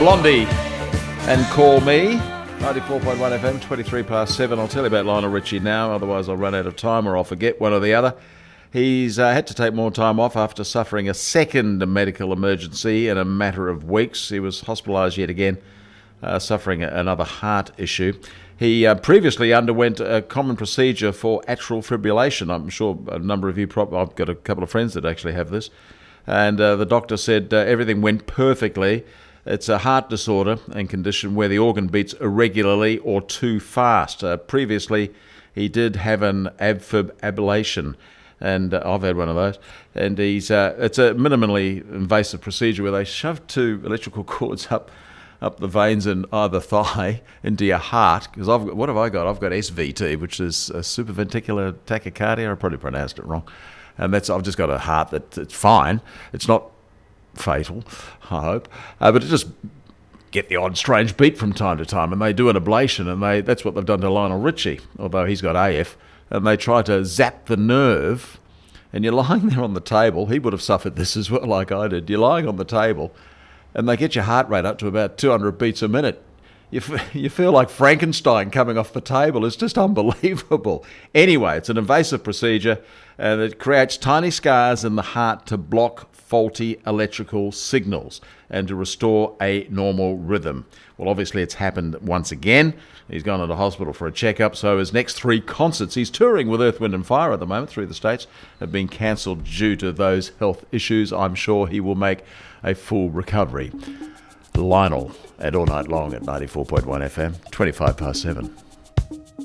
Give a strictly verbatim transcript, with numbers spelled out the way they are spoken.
Blondie and Call Me, ninety-four point one F M, twenty-three past seven. I'll tell you about Lionel Richie now, otherwise I'll run out of time or I'll forget one or the other. He's uh, had to take more time off after suffering a second medical emergency in a matter of weeks. He was hospitalised yet again, uh, suffering another heart issue. He uh, previously underwent a common procedure for atrial fibrillation. I'm sure a number of you, prob- I've got a couple of friends that actually have this. And uh, the doctor said uh, everything went perfectly. It's a heart disorder and condition where the organ beats irregularly or too fast. Uh, previously, he did have an AFib ablation, and uh, I've had one of those. And he's uh, it's a minimally invasive procedure where they shove two electrical cords up up the veins in either thigh into your heart. Because I've got, what have I got? I've got S V T, which is a supraventricular tachycardia. I probably pronounced it wrong. And that's I've just got a heart that it's fine. It's not fatal, I hope, uh, but it just get the odd strange beat from time to time, and they do an ablation, and they that's what they've done to Lionel Richie, although he's got A F, and they try to zap the nerve, and you're lying there on the table. He would have suffered this as well, like I did. You're lying on the table, and they get your heart rate up to about two hundred beats a minute. You, f- you feel like Frankenstein coming off the table. It's just unbelievable. Anyway, it's an invasive procedure, and it creates tiny scars in the heart to block faulty electrical signals and to restore a normal rhythm. Well, obviously it's happened once again. He's gone to the hospital for a checkup, so his next three concerts, he's touring with Earth, Wind and Fire at the moment through the States, have been cancelled due to those health issues. I'm sure he will make a full recovery. Lionel, at All Night Long at ninety-four point one F M, twenty-five past seven.